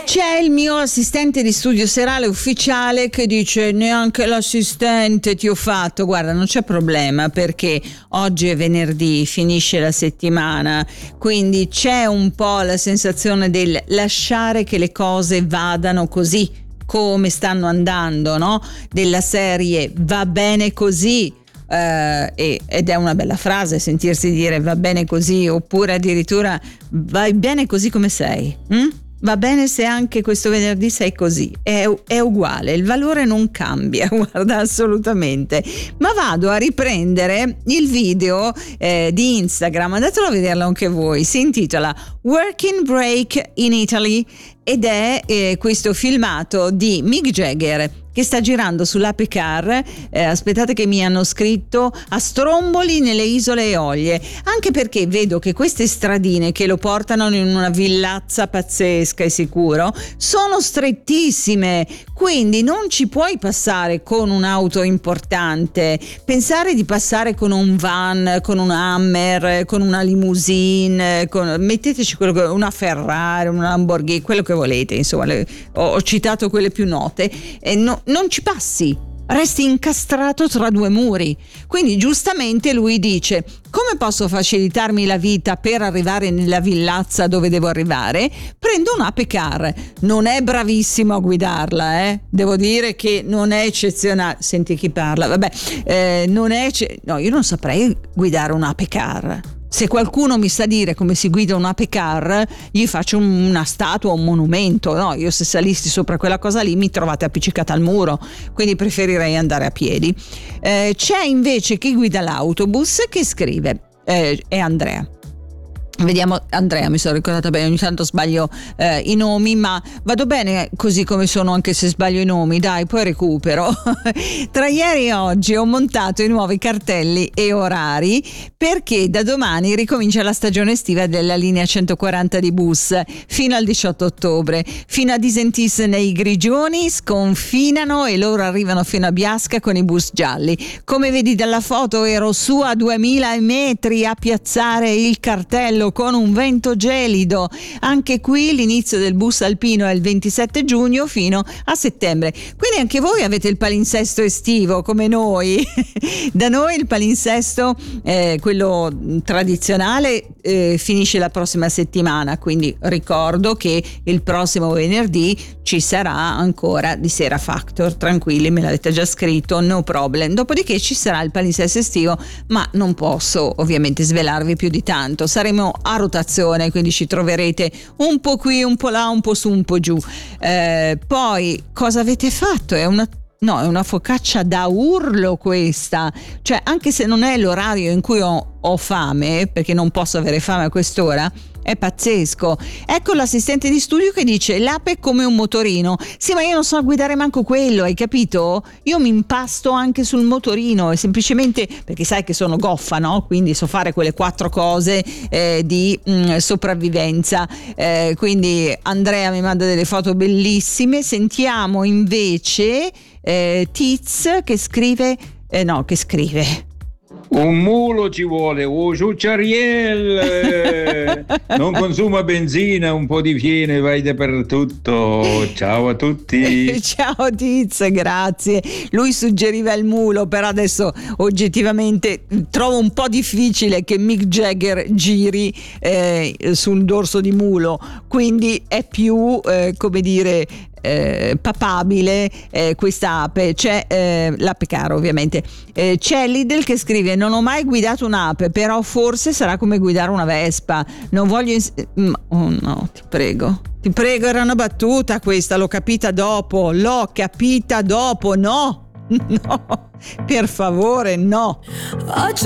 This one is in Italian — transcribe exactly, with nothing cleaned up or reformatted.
C'è il mio assistente di studio serale ufficiale che dice: neanche l'assistente ti ho fatto. Guarda, non c'è problema, perché oggi è venerdì, finisce la settimana, quindi c'è un po' la sensazione del lasciare che le cose vadano così come stanno andando, no? Della serie va bene così. Uh, e, ed è una bella frase sentirsi dire va bene così, oppure addirittura vai bene così come sei, hm? Va bene se anche questo venerdì sei così, è, è uguale, il valore non cambia, guarda, assolutamente. Ma vado a riprendere il video eh, di Instagram, andatelo a vederlo anche voi, si intitola Working Break in Italy ed è eh, questo filmato di Mick Jagger che sta girando sull'Ape Car, eh, aspettate che mi hanno scritto, a Stromboli nelle Isole Eolie, anche perché vedo che queste stradine che lo portano in una villazza pazzesca e sicuro sono strettissime, quindi non ci puoi passare con un'auto importante, pensare di passare con un van, con un Hummer, con una limousine, con, metteteci quello che, una Ferrari, una Lamborghini, quello che volete, insomma, le, ho, ho citato quelle più note, e no, non ci passi, resti incastrato tra due muri. Quindi giustamente lui dice: come posso facilitarmi la vita per arrivare nella villazza dove devo arrivare? Prendo un'Ape Car. Non è bravissimo a guidarla, eh? Devo dire che non è eccezionale. Senti chi parla, vabbè, eh, non è ecce- no, io non saprei guidare un'Ape Car. Se qualcuno mi sa dire come si guida un'Ape Car, gli faccio una statua, un monumento. No, io se salissi sopra quella cosa lì mi trovate appiccicata al muro, quindi preferirei andare a piedi. Eh, c'è invece chi guida l'autobus che scrive, eh, è Andrea. Vediamo, Andrea, mi sono ricordata bene, ogni tanto sbaglio eh, i nomi, ma vado bene così come sono anche se sbaglio i nomi, dai, poi recupero. Tra ieri e oggi ho montato i nuovi cartelli e orari perché da domani ricomincia la stagione estiva della linea centoquaranta di bus fino al diciotto ottobre. Fino a Disentis nei Grigioni sconfinano e loro arrivano fino a Biasca con i bus gialli. Come vedi dalla foto ero su a duemila metri a piazzare il cartello con un vento gelido. Anche qui l'inizio del bus alpino è il ventisette giugno fino a settembre, quindi anche voi avete il palinsesto estivo come noi. Da noi il palinsesto, eh, quello tradizionale, eh, finisce la prossima settimana, quindi ricordo che il prossimo venerdì ci sarà ancora di Sera Factor, tranquilli, me l'avete già scritto, no problem. Dopodiché ci sarà il palinsesto estivo, ma non posso ovviamente svelarvi più di tanto, saremo a rotazione, quindi ci troverete un po' qui, un po' là, un po' su, un po' giù. Eh, poi cosa avete fatto? È una No, è una focaccia da urlo questa, cioè anche se non è l'orario in cui ho, ho fame, perché non posso avere fame a quest'ora, è pazzesco. Ecco l'assistente di studio che dice l'ape è come un motorino. Sì, ma io non so guidare manco quello, hai capito? Io mi impasto anche sul motorino, e semplicemente perché sai che sono goffa, no? Quindi so fare quelle quattro cose eh, di mh, sopravvivenza. Eh, quindi Andrea mi manda delle foto bellissime. Sentiamo invece eh, Tiz che scrive eh, no, che scrive un mulo ci vuole, oh Ciucciariel, non consuma benzina, un po' di fieno, vai dappertutto. Ciao a tutti. Ciao Tiz, grazie. Lui suggeriva il mulo, però adesso oggettivamente trovo un po' difficile che Mick Jagger giri eh, sul dorso di mulo, quindi è più eh, come dire Eh, papabile eh, questa ape. C'è eh, l'Ape Car ovviamente. Eh, c'è Lidl che scrive: non ho mai guidato un'ape, però forse sarà come guidare una Vespa. Non voglio ins- oh no, ti prego ti prego era una battuta questa, l'ho capita dopo l'ho capita dopo no no per favore no. Faccio